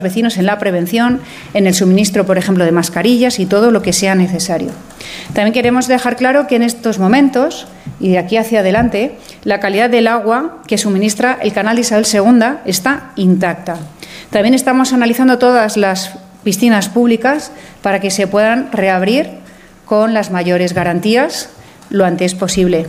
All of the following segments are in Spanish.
vecinos en la prevención, en el suministro, por ejemplo, de mascarillas y todo lo que sea necesario. También queremos dejar claro que en estos momentos y de aquí hacia adelante la calidad del agua que suministra el canal de Isabel II está intacta. También estamos analizando todas las piscinas públicas para que se puedan reabrir con las mayores garantías lo antes posible.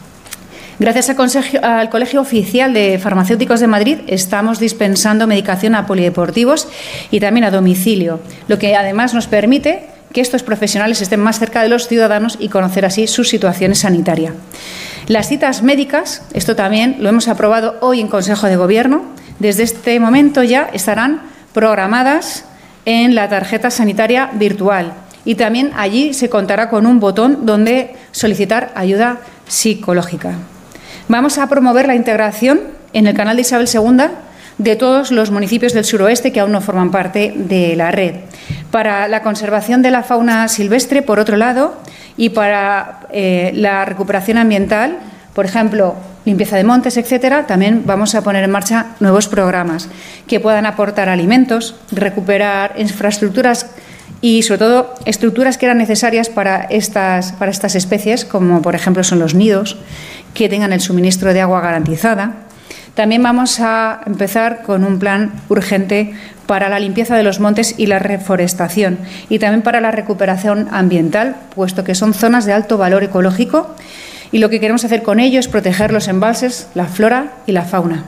Gracias al Colegio Oficial de Farmacéuticos de Madrid estamos dispensando medicación a polideportivos y también a domicilio, lo que además nos permite que estos profesionales estén más cerca de los ciudadanos y conocer así su situación sanitaria. Las citas médicas, esto también lo hemos aprobado hoy en Consejo de Gobierno, desde este momento ya estarán programadas en la tarjeta sanitaria virtual y también allí se contará con un botón donde solicitar ayuda psicológica. Vamos a promover la integración en el canal de Isabel II de todos los municipios del suroeste que aún no forman parte de la red. Para la conservación de la fauna silvestre, por otro lado, y para la recuperación ambiental, por ejemplo, limpieza de montes, etcétera, también vamos a poner en marcha nuevos programas que puedan aportar alimentos, recuperar infraestructuras y, sobre todo, estructuras que eran necesarias para estas especies, como, por ejemplo, son los nidos, que tengan el suministro de agua garantizada. También vamos a empezar con un plan urgente para la limpieza de los montes y la reforestación y también para la recuperación ambiental, puesto que son zonas de alto valor ecológico y lo que queremos hacer con ello es proteger los embalses, la flora y la fauna.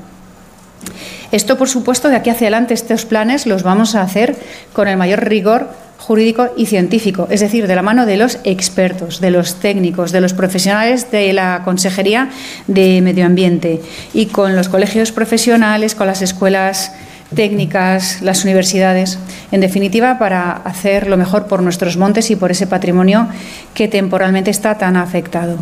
Esto, por supuesto, de aquí hacia adelante, estos planes los vamos a hacer con el mayor rigor jurídico y científico, es decir, de la mano de los expertos, de los técnicos, de los profesionales de la Consejería de Medio Ambiente y con los colegios profesionales, con las escuelas técnicas, las universidades, en definitiva, para hacer lo mejor por nuestros montes y por ese patrimonio que temporalmente está tan afectado.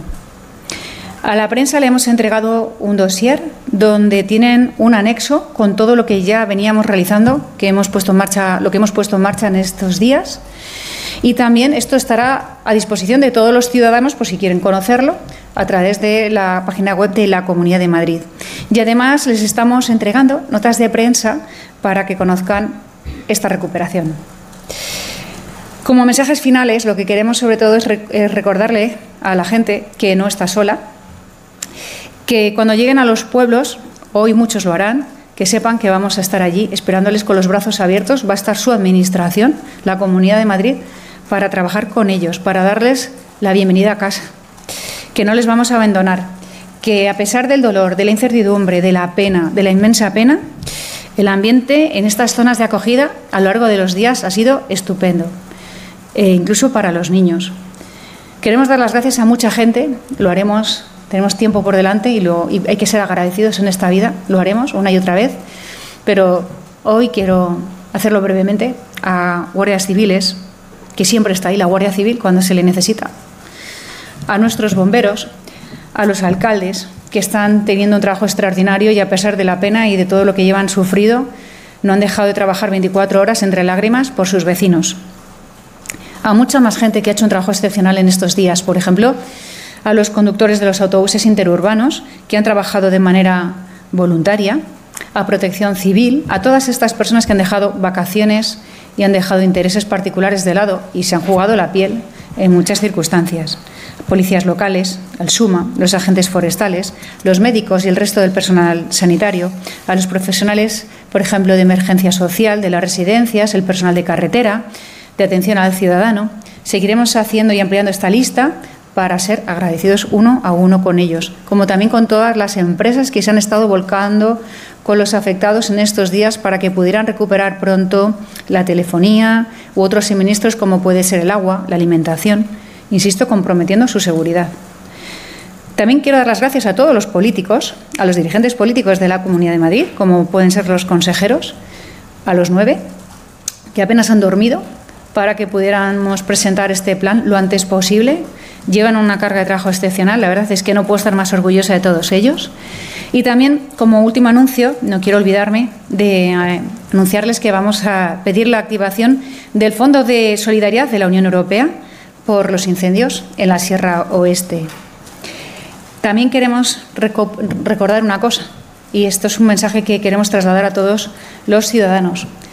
A la prensa le hemos entregado un dossier donde tienen un anexo con todo lo que ya veníamos realizando, que hemos puesto en marcha, lo que hemos puesto en marcha en estos días. Y también esto estará a disposición de todos los ciudadanos, por si quieren conocerlo, a través de la página web de la Comunidad de Madrid. Y además les estamos entregando notas de prensa para que conozcan esta recuperación. Como mensajes finales, lo que queremos sobre todo es recordarle a la gente que no está sola, que cuando lleguen a los pueblos, hoy muchos lo harán, que sepan que vamos a estar allí esperándoles con los brazos abiertos. Va a estar su administración, la Comunidad de Madrid, para trabajar con ellos, para darles la bienvenida a casa, que no les vamos a abandonar, que a pesar del dolor, de la incertidumbre, de la pena, de la inmensa pena, el ambiente en estas zonas de acogida a lo largo de los días ha sido estupendo, incluso para los niños. Queremos dar las gracias a mucha gente, lo haremos. Tenemos tiempo por delante y hay que ser agradecidos en esta vida, lo haremos una y otra vez, pero hoy quiero hacerlo brevemente a guardias civiles, que siempre está ahí la Guardia Civil cuando se le necesita, a nuestros bomberos, a los alcaldes, que están teniendo un trabajo extraordinario y a pesar de la pena y de todo lo que llevan sufrido, no han dejado de trabajar 24 horas entre lágrimas por sus vecinos. A mucha más gente que ha hecho un trabajo excepcional en estos días, por ejemplo, a los conductores de los autobuses interurbanos que han trabajado de manera voluntaria, a Protección Civil, a todas estas personas que han dejado vacaciones y han dejado intereses particulares de lado y se han jugado la piel en muchas circunstancias. Policías locales, al SUMA, los agentes forestales, los médicos y el resto del personal sanitario, a los profesionales, por ejemplo, de emergencia social, de las residencias, el personal de carretera, de atención al ciudadano. Seguiremos haciendo y ampliando esta lista para ser agradecidos uno a uno con ellos, como también con todas las empresas que se han estado volcando con los afectados en estos días para que pudieran recuperar pronto la telefonía u otros suministros como puede ser el agua, la alimentación, insisto, comprometiendo su seguridad. También quiero dar las gracias a todos los políticos, a los dirigentes políticos de la Comunidad de Madrid, como pueden ser los consejeros, a los 9, que apenas han dormido para que pudiéramos presentar este plan lo antes posible. Llevan una carga de trabajo excepcional, la verdad es que no puedo estar más orgullosa de todos ellos. Y también, como último anuncio, no quiero olvidarme de anunciarles que vamos a pedir la activación del Fondo de Solidaridad de la Unión Europea por los incendios en la Sierra Oeste. También queremos recordar una cosa, y esto es un mensaje que queremos trasladar a todos los ciudadanos.